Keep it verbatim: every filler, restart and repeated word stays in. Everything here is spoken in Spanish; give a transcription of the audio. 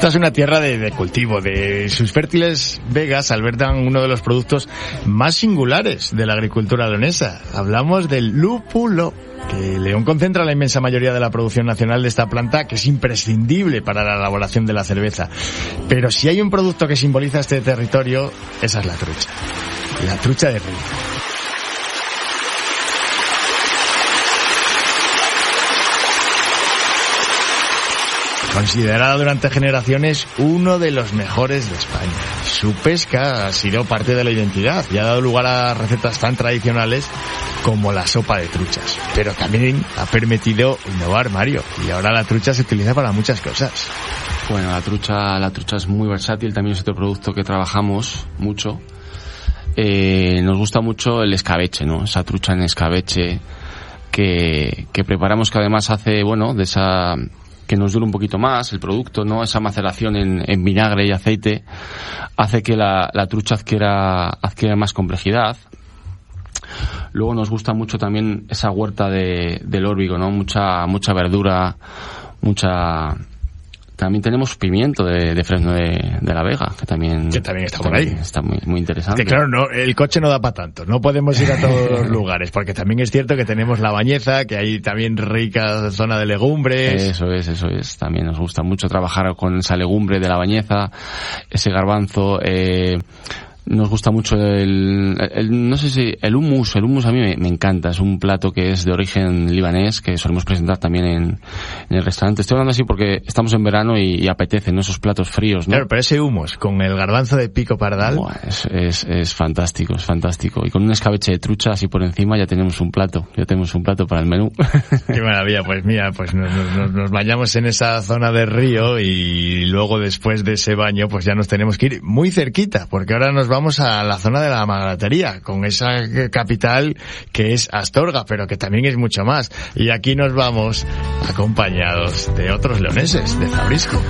Esta es una tierra de, de cultivo. De sus fértiles vegas albergan uno de los productos más singulares de la agricultura leonesa. Hablamos del lúpulo, que León concentra la inmensa mayoría de la producción nacional de esta planta, que es imprescindible para la elaboración de la cerveza. Pero si hay un producto que simboliza este territorio, esa es la trucha. La trucha de río. Considerada durante generaciones uno de los mejores de España. Su pesca ha sido parte de la identidad y ha dado lugar a recetas tan tradicionales como la sopa de truchas. Pero también ha permitido innovar, Mario, y ahora la trucha se utiliza para muchas cosas. Bueno, la trucha, la trucha es muy versátil, también es otro producto que trabajamos mucho. Eh, nos gusta mucho el escabeche, ¿no? Esa trucha en escabeche que, que preparamos, que además hace, bueno, de esa... que nos dure un poquito más el producto, ¿no? Esa maceración en, en vinagre y aceite hace que la, la trucha adquiera, adquiera más complejidad. Luego nos gusta mucho también esa huerta de, del órbigo, ¿no? Mucha, mucha verdura, mucha... También tenemos pimiento de, de Fresno de, de la Vega, que también, que también está por ahí. Está muy, muy interesante. Que claro, no, el coche no da para tanto, no podemos ir a todos los lugares, porque también es cierto que tenemos la Bañeza, que hay también rica zona de legumbres. Eso es, eso es. También nos gusta mucho trabajar con esa legumbre de la Bañeza, ese garbanzo. Eh, nos gusta mucho el, el, el, no sé si, el hummus, el hummus a mí me, me encanta, es un plato que es de origen libanés, que solemos presentar también en, en el restaurante. Estoy hablando así porque estamos en verano y, y apetece, ¿no? Esos platos fríos, ¿no? Claro, pero ese hummus con el garbanzo de pico pardal. Buah, es, es, es fantástico, es fantástico. Y con un escabeche de trucha así por encima ya tenemos un plato, ya tenemos un plato para el menú. Qué maravilla, pues mira, pues nos, nos, nos bañamos en esa zona de río y luego después de ese baño pues ya nos tenemos que ir muy cerquita, porque ahora nos vamos Vamos a la zona de la magnatería, con esa capital que es Astorga, pero que también es mucho más. Y aquí nos vamos acompañados de otros leoneses, de Zabrisco.